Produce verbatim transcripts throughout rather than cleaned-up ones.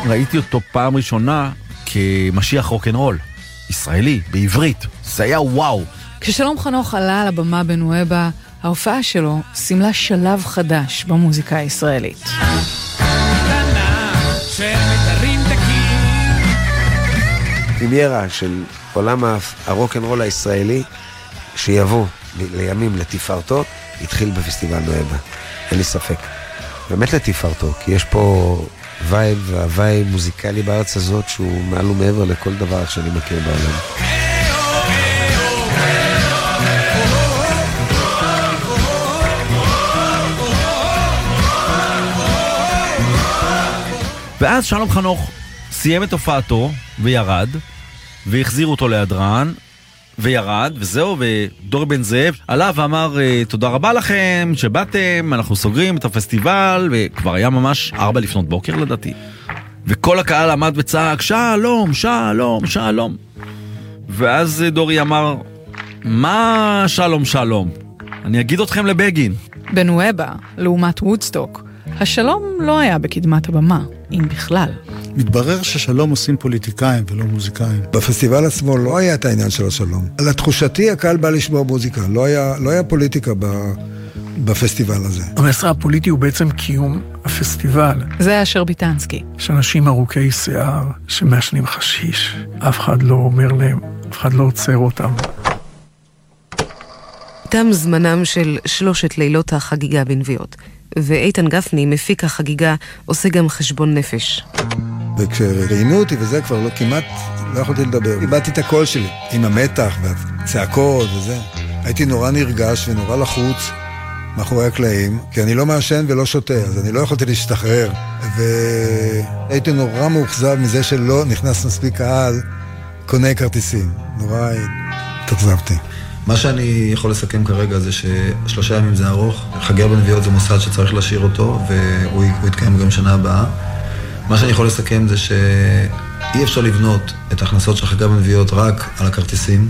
ראיתי אותו פעם ראשונה כמשיח רוק'נ'רול, ישראלי, בעברית. זה היה וואו. כששלום חנוך עלה על הבמה בנואבה, ההופעה שלו סימלה שלב חדש במוזיקה הישראלית. פרימיירה של עולם הרוק'נ'רול הישראלי שיבוא לימים לתפארתו, התחיל בפסטיבל נואבה. אין לי ספק. באמת לתפארתו, כי יש פה וייב והווי מוזיקלי בארץ הזאת שהוא מעל ומעבר לכל דבר שאני מכיר בעולם. ואז שלום חנוך סיים את הופעתו וירד, והחזירו אותו להדרן, וירד, וזהו, ודור בן זאב עלה ואמר תודה רבה לכם שבאתם, אנחנו סוגרים את הפסטיבל, וכבר היה ממש ארבע לפנות בוקר לדעתי, וכל הקהל עמד וצעק שלום, שלום, שלום. ואז דורי אמר, מה שלום שלום? אני אגיד אתכם לבגין. בנואבה, לעומת וודסטוק, השלום לא היה בקדמת הבמה, אם בכלל. מתברר ששלום עושים פוליטיקאים ולא מוזיקאים. בפסטיבל עצמו לא היה את העניין של השלום. לתחושתי הקהל בא לשמוע מוזיקה, לא היה, לא היה פוליטיקה ב, בפסטיבל הזה. המסר הפוליטי הוא בעצם קיום הפסטיבל. זה אשר ביטנסקי. יש אנשים ארוכי שיער שמעשנים חשיש. אף אחד לא אומר להם, אף אחד לא עוצר אותם. תם זמנם של שלושת לילות החגיגה בנביעות. ואיתן גפני, מפיק החגיגה, עושה גם חשבון נפש. וכשראיינו אותי וזה כבר לא כמעט, לא יכולתי לדבר. איבדתי את הקול שלי, עם המתח והצעקות וזה. הייתי נורא נרגש ונורא לחוץ מאחורי הקלעים, כי אני לא מעשן ולא שותה, אז אני לא יכולתי להשתחרר. והייתי נורא מאוכזב מזה שלא נכנס מספיק קהל קונה כרטיסים. נורא התאכזבתי. מה שאני יכול לסכם כרגע זה ששלושה ימים זה ארוך. חגר בנביעות זה מוסד שצריך לשיר אותו, והוא יתקיים גם שנה הבאה. מה שאני יכול לסכם זה שאי אפשר לבנות את ההכנסות של חגר בנביעות רק על הכרטיסים.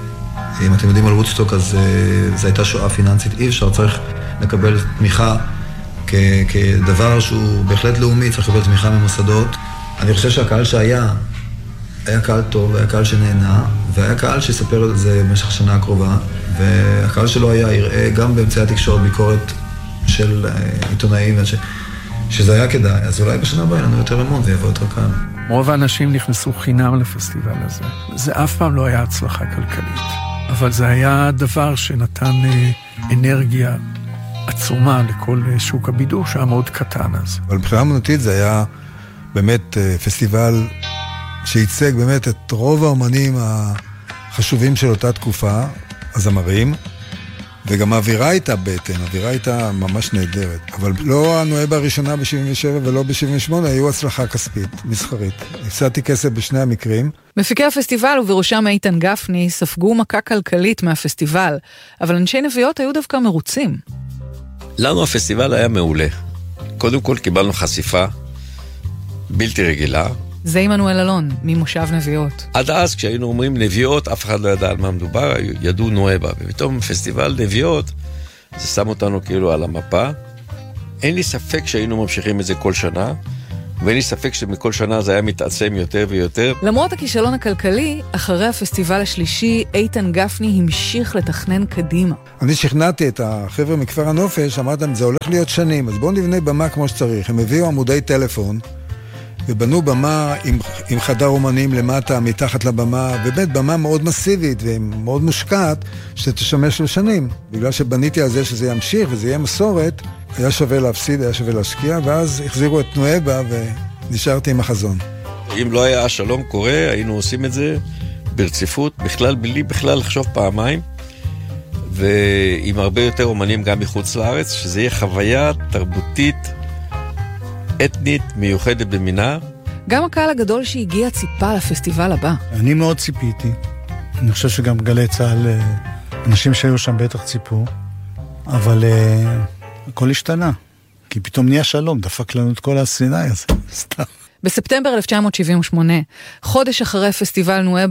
אם אתם יודעים על וודסטוק, אז זו הייתה שואה פיננסית. אי אפשר, צריך לקבל תמיכה כ- כדבר שהוא בהחלט לאומי, צריך לקבל תמיכה ממוסדות. אני חושב שהקהל שהיה, היה קהל טוב, היה קהל שנהנה, והיה קהל שיספר על זה במשך השנה הקרובה, והקהל שלו היה יראה גם באמצעי התקשורת ביקורת של עיתונאים, ש... שזה היה כדאי. אז אולי בשנה הבאה לנו יותר אמון ויבוא יותר קהל. רוב האנשים נכנסו חינם לפסטיבל הזה. זה אף פעם לא היה הצלחה כלכלית, אבל זה היה דבר שנתן אנרגיה עצומה לכל שוק הבידור שהיה מאוד קטן אז. אבל מבחינה אמנותית זה היה באמת פסטיבל שייצג באמת את רוב האומנים החשובים של אותה תקופה, הזמרים, וגם האווירה הייתה בטן, האווירה הייתה ממש נהדרת. אבל לא הנואבה הראשונה ב-שבעים ושבע ולא ב-שבעים ושמונה, היו הצלחה כספית, מסחרית. הפסדתי כסף בשני המקרים. מפיקי הפסטיבל ובראשם איתן גפני ספגו מכה כלכלית מהפסטיבל, אבל אנשי נביעות היו דווקא מרוצים. לנו הפסטיבל היה מעולה. קודם כל קיבלנו חשיפה בלתי רגילה. זה עמנואל אלון, ממושב נביעות. עד אז כשהיינו אומרים נביעות, אף אחד לא ידע על מה מדובר, ידעו נואבה. ופתאום פסטיבל נביעות, זה שם אותנו כאילו על המפה. אין לי ספק שהיינו ממשיכים את זה כל שנה, ואין לי ספק שמכל שנה זה היה מתעצם יותר ויותר. למרות הכישלון הכלכלי, אחרי הפסטיבל השלישי, איתן גפני המשיך לתכנן קדימה. אני שכנעתי את החבר'ה מכפר הנופש, אמרתם, זה הולך להיות שנים, אז בואו נבנה במה כמו שצריך. הם הביאו עמודי טלפון, ובנו במה עם, עם חדר אומנים למטה, מתחת לבמה, באמת במה מאוד מסיבית ומאוד מושקעת, שתשמש לשנים. בגלל שבניתי על זה שזה ימשיך וזה יהיה מסורת, היה שווה להפסיד, היה שווה להשקיע, ואז החזירו את נואבה ונשארתי עם החזון. אם לא היה השלום קורה, היינו עושים את זה ברציפות, בכלל, בלי בכלל לחשוב פעמיים, ועם הרבה יותר אומנים גם מחוץ לארץ, שזה יהיה חוויה תרבותית, אתנית, מיוחדת במינה. גם הקהל הגדול שהגיע ציפה לפסטיבל הבא. אני מאוד ציפיתי. אני חושב שגם גלי צהל, אנשים שהיו שם בטח ציפו, אבל uh, הכל השתנה. כי פתאום נהיה שלום, דפק לנו את כל הסיני הזה. סתם. בספטמבר אלף תשע מאות שבעים ושמונה, חודש אחרי פסטיבל נואבה,